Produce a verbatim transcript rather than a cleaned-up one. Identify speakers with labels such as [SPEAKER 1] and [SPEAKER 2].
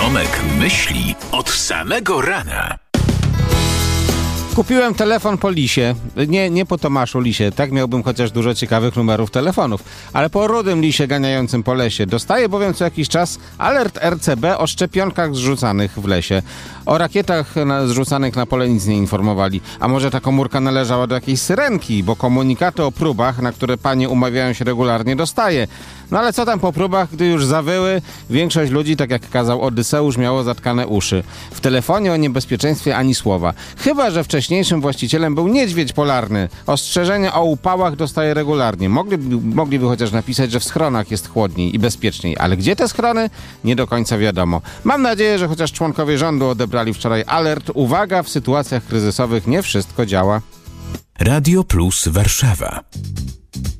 [SPEAKER 1] Tomek myśli od samego rana.
[SPEAKER 2] Kupiłem telefon po Lisie. Nie, nie po Tomaszu Lisie. Tak miałbym chociaż dużo ciekawych numerów telefonów. Ale po rudym lisie ganiającym po lesie. Dostaję bowiem co jakiś czas alert R C B o szczepionkach zrzucanych w lesie. O rakietach na, zrzucanych na pole nic nie informowali. A może ta komórka należała do jakiejś syrenki, bo komunikaty o próbach, na które panie umawiają się regularnie, dostaje. No ale co tam po próbach, gdy już zawyły, większość ludzi, tak jak kazał Odyseusz, miało zatkane uszy. W telefonie o niebezpieczeństwie ani słowa. Chyba że wcześniejszym właścicielem był niedźwiedź polarny. Ostrzeżenia o upałach dostaje regularnie. Mogliby, mogliby chociaż napisać, że w schronach jest chłodniej i bezpieczniej. Ale gdzie te schrony? Nie do końca wiadomo. Mam nadzieję, że chociaż członkowie rządu odebrali wczoraj alert. Uwaga, w sytuacjach kryzysowych nie wszystko działa.
[SPEAKER 1] Radio Plus Warszawa.